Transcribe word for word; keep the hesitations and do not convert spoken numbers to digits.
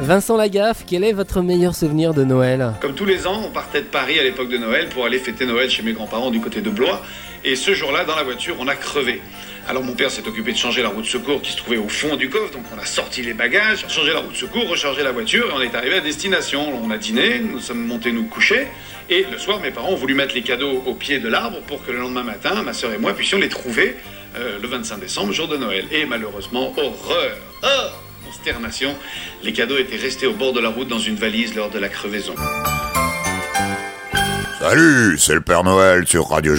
Vincent Lagaffe, quel est votre meilleur souvenir de Noël ? Comme tous les ans, on partait de Paris à l'époque de Noël pour aller fêter Noël chez mes grands-parents du côté de Blois. Et ce jour-là, dans la voiture, on a crevé. Alors mon père s'est occupé de changer la roue de secours qui se trouvait au fond du coffre. Donc on a sorti les bagages, changé la roue de secours, rechargé la voiture et on est arrivé à destination. On a dîné, nous sommes montés nous coucher. Et le soir, mes parents ont voulu mettre les cadeaux au pied de l'arbre pour que le lendemain matin, ma sœur et moi puissions les trouver euh, le vingt-cinq décembre, jour de Noël. Et malheureusement, horreur, oh, consternation, les cadeaux étaient restés au bord de la route dans une valise lors de la crevaison. Salut, c'est le Père Noël sur Radio